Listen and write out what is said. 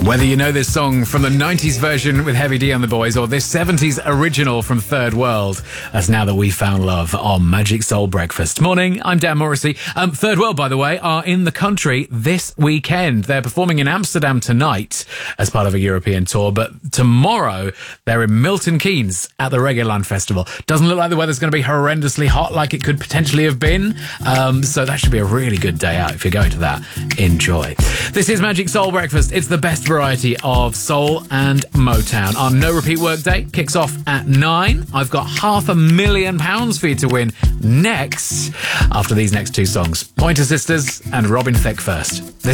Whether you know this song from the 90s version with Heavy D and the Boys or this 70s original from Third World, that's Now That We Found Love on Magic Soul Breakfast. Morning, I'm Dan Morrissey. Third World, by the way, are in the country this weekend. They're performing in Amsterdam tonight as part of a European tour, but tomorrow they're in Milton Keynes at the Reggaeland Festival. Doesn't look like the weather's going to be horrendously hot like it could potentially have been, so that should be a really good day out if you're going to that. Enjoy. This is Magic Soul Breakfast. It's the best variety of soul and Motown. Our no repeat workday kicks off at 9. I've got £500,000 for you to win next after these next two songs. Pointer Sisters and Robin Thicke first. This